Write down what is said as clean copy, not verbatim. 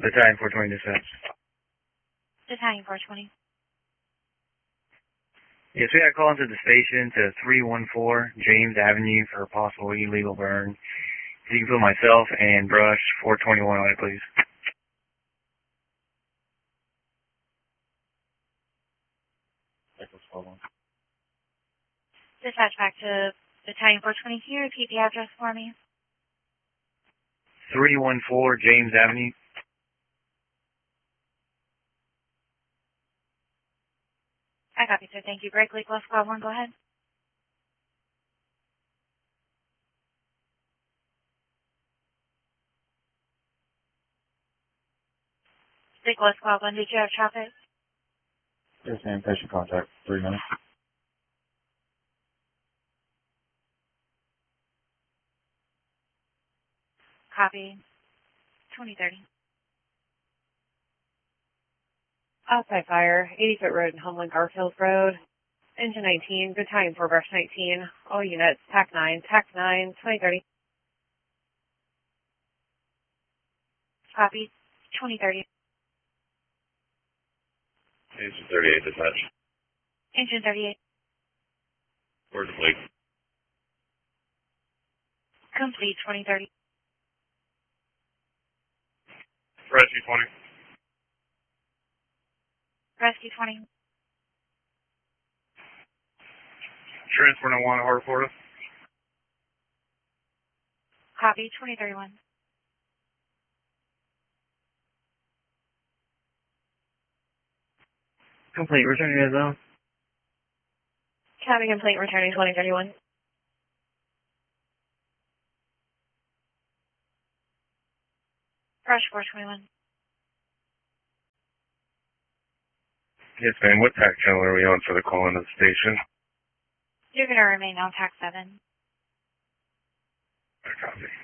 Battalion 420 dispatch. Battalion 420. Yes, we got a call into the station to 314 James Avenue for a possible illegal burn. If you can put myself and brush 421 on it, please. Dispatch back to Battalion 420. Can you repeat the address for me? 314 James Avenue. I copy, sir. Thank you. Break Lake West Squad 1, go ahead. Lake West Squad 1, did you have traffic? Yes, ma'am. Patient contact. 3 minutes. Copy. 2030. Outside fire, 80-foot road in Homeland Garfield Road. Engine 19, Battalion 4 Brush 19. All units, TAC 9, 2030. Copy. 2030. Engine 38 dispatch. Engine 38. Where's the plate? Complete. 2030. Rescue 20. Rescue 20. Transfer no one, Harbor, Florida. Copy. 2031. Complete. Returning to zone. Cabin complete, returning 2031. Brush 421. Yes, ma'am. What TAC channel are we on for the call into the station? You're going to remain on TAC 7. I copy.